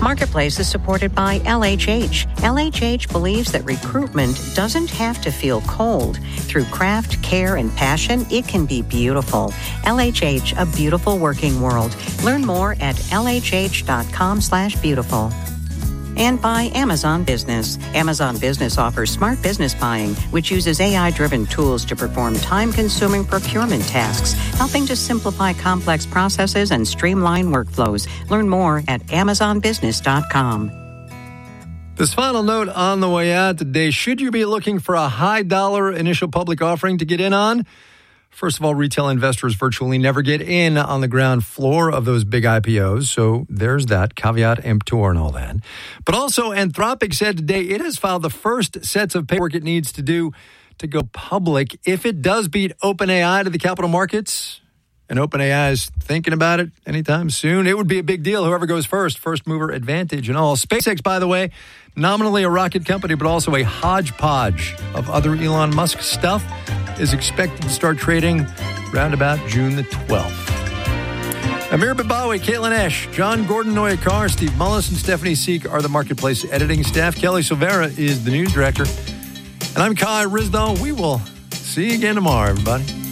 Marketplace is supported by LHH. LHH believes that recruitment doesn't have to feel cold. Through craft, care, and passion, it can be beautiful. LHH, a beautiful working world. Learn more at lhh.com/beautiful. And by Amazon Business. Amazon Business offers smart business buying, which uses AI-driven tools to perform time-consuming procurement tasks, helping to simplify complex processes and streamline workflows. Learn more at amazonbusiness.com. This final note on the way out today, should you be looking for a high-dollar initial public offering to get in on? First of all, retail investors virtually never get in on the ground floor of those big IPOs. So there's that caveat emptor and all that. But also, Anthropic said today it has filed the first sets of paperwork it needs to do to go public if it does beat OpenAI to the capital markets. And OpenAI is thinking about it anytime soon. It would be a big deal, whoever goes first mover advantage and all. SpaceX, by the way, nominally a rocket company, but also a hodgepodge of other Elon Musk stuff, is expected to start trading round about June the 12th. Amir Babawi, Caitlin Esch, John Gordon Noyakar, Steve Mullis, and Stephanie Seek are the Marketplace editing staff. Kelly Silvera is the news director. And I'm Kai Rizdal. We will see you again tomorrow, everybody.